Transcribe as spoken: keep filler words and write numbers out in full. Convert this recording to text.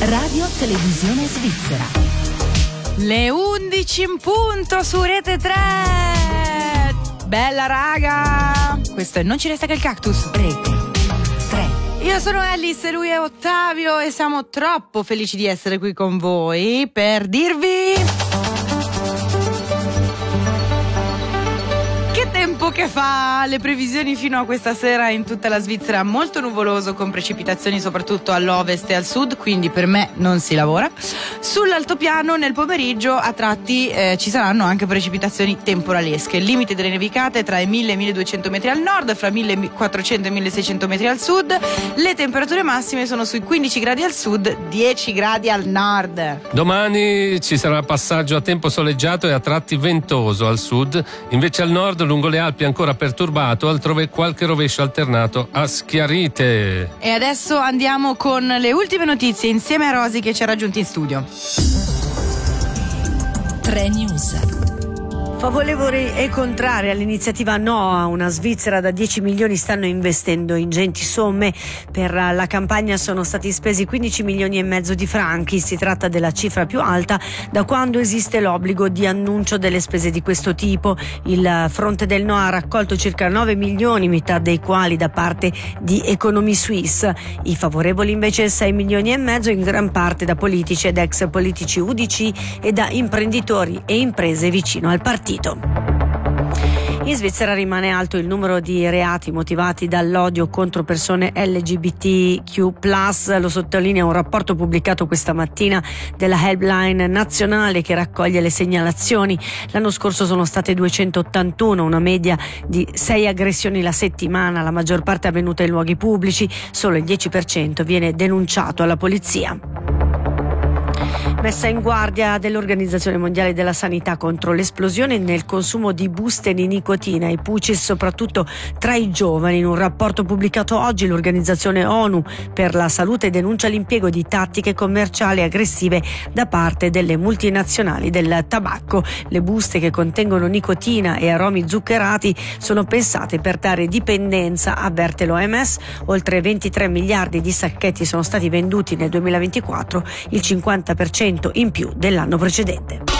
Radio Televisione Svizzera. Le undici in punto su Rete tre. Bella raga. Questo è Non ci resta che il cactus. Rete tre. Io sono Alice e lui è Ottavio e siamo troppo felici di essere qui con voi per dirvi che tempo che fa. Le previsioni fino a questa sera in tutta la Svizzera molto nuvoloso, con precipitazioni soprattutto all'ovest e al sud, quindi per me non si lavora. Sull'altopiano nel pomeriggio a tratti eh, ci saranno anche precipitazioni temporalesche. Il limite delle nevicate tra i mille e i milleduecento metri al nord, fra millequattrocento e milleseicento metri al sud. Le temperature massime sono sui quindici gradi al sud, dieci gradi al nord. Domani ci sarà passaggio a tempo soleggiato e a tratti ventoso al sud, invece al nord lungo le Alpi ancora perturbato, altrove qualche rovescio alternato a schiarite. E adesso andiamo con le ultime notizie insieme a Rosi che ci ha raggiunti in studio. tre News. Favorevoli e contrari all'iniziativa No a una Svizzera da dieci milioni stanno investendo ingenti somme. Per la campagna sono stati spesi quindici milioni e mezzo di franchi. Si tratta della cifra più alta da quando esiste l'obbligo di annuncio delle spese di questo tipo. Il fronte del No ha raccolto circa nove milioni, metà dei quali da parte di Economy Suisse. I favorevoli invece sei milioni e mezzo, in gran parte da politici ed ex politici U D C e da imprenditori e imprese vicino al partito. In Svizzera rimane alto il numero di reati motivati dall'odio contro persone L G B T Q plus, lo sottolinea un rapporto pubblicato questa mattina della Helpline nazionale che raccoglie le segnalazioni. L'anno scorso sono state duecentottantuno, una media di sei aggressioni la settimana, la maggior parte avvenuta in luoghi pubblici, solo il dieci per cento viene denunciato alla polizia. Messa in guardia dell'Organizzazione Mondiale della Sanità contro l'esplosione nel consumo di buste di nicotina e pucis, soprattutto tra i giovani. In un rapporto pubblicato oggi l'Organizzazione ONU per la Salute denuncia l'impiego di tattiche commerciali aggressive da parte delle multinazionali del tabacco. Le buste che contengono nicotina e aromi zuccherati sono pensate per dare dipendenza, avverte l'O M S. Oltre ventitré miliardi di sacchetti sono stati venduti nel duemilaventiquattro, il cinquanta per cento in più dell'anno precedente.